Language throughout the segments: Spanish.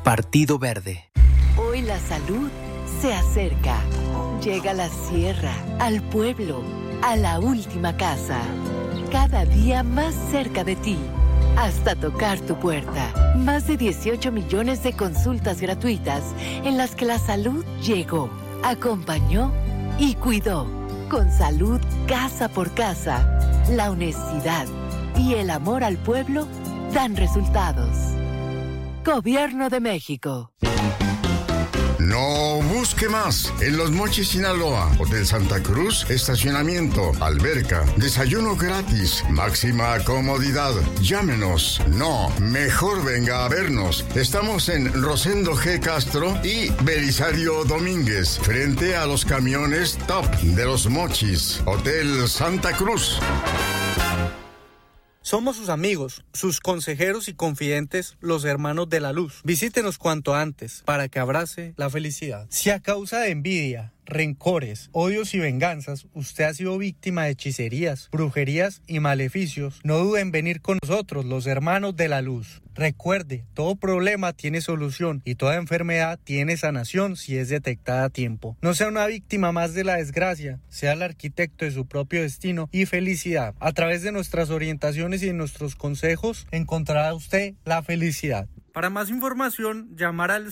Partido Verde. Hoy la salud se acerca. Llega a la sierra, al pueblo, a la última casa. Cada día más cerca de ti, hasta tocar tu puerta. Más de 18 millones de consultas gratuitas en las que la salud llegó, acompañó y cuidó. Con salud casa por casa, la honestidad y el amor al pueblo dan resultados. Gobierno de México. No busque más. En Los Mochis, Sinaloa, Hotel Santa Cruz, estacionamiento, alberca, desayuno gratis, máxima comodidad. Llámenos. No, mejor venga a vernos. Estamos en Rosendo G. Castro y Belisario Domínguez, frente a los camiones Top de Los Mochis, Hotel Santa Cruz. Somos sus amigos, sus consejeros y confidentes, los hermanos de la luz. Visítenos cuanto antes para que abrace la felicidad. Si a causa de envidia, rencores, odios y venganzas, usted ha sido víctima de hechicerías, brujerías y maleficios, no dude en venir con nosotros, los hermanos de la luz. Recuerde, todo problema tiene solución y toda enfermedad tiene sanación si es detectada a tiempo. No sea una víctima más de la desgracia, sea el arquitecto de su propio destino y felicidad. A través de nuestras orientaciones y de nuestros consejos, encontrará usted la felicidad. Para más información, llamar al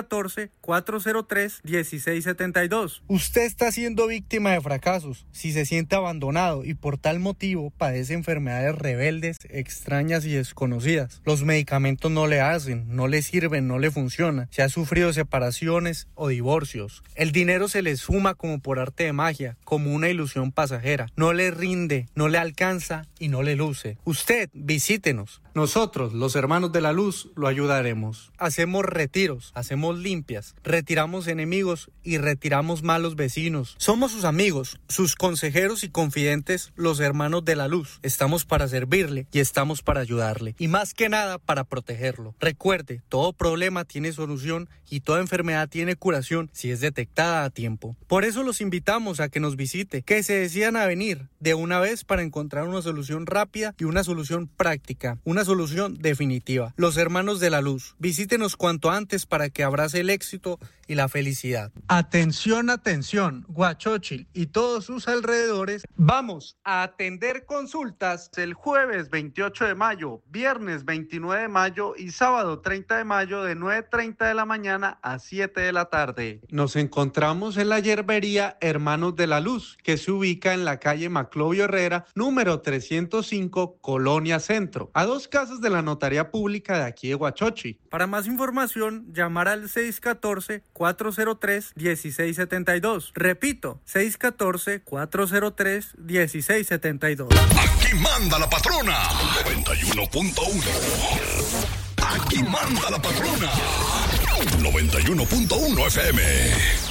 614-403-1672. Usted está siendo víctima de fracasos. Si se siente abandonado y por tal motivo padece enfermedades rebeldes, extrañas y desconocidas. Los medicamentos no le hacen, no le sirven, no le funcionan. Si ha sufrido separaciones o divorcios. El dinero se le suma como por arte de magia, como una ilusión pasajera. No le rinde, no le alcanza y no le luce. Usted, visítenos. Nosotros, los hermanos de la luz, lo ayudaremos. Hacemos retiros, hacemos limpias, retiramos enemigos y retiramos malos vecinos. Somos sus amigos, sus consejeros y confidentes, los hermanos de la luz. Estamos para servirle y estamos para ayudarle. Y más que nada, para protegerlo. Recuerde, todo problema tiene solución y toda enfermedad tiene curación si es detectada a tiempo. Por eso los invitamos a que nos visite, que se decidan a venir de una vez para encontrar una solución rápida y una solución práctica, una solución definitiva. Los hermanos de la luz, visítenos cuanto antes para que abrace el éxito y la felicidad. Atención, atención, Huachóchil y todos sus alrededores. Vamos a atender consultas el jueves 28 de mayo, viernes 29 de mayo y sábado 30 de mayo de 9:30 de la mañana a 7 de la tarde. Nos encontramos en la yerbería Hermanos de la Luz, que se ubica en la calle Maclovio Herrera, número 305, Colonia Centro, a 2 casas de la Notaría Pública de aquí de Huachochi. Para más información, llamar al 614-403-1672. Repito, 614-403-1672. Aquí manda la patrona. 91.1. Aquí manda la patrona. 91.1 FM.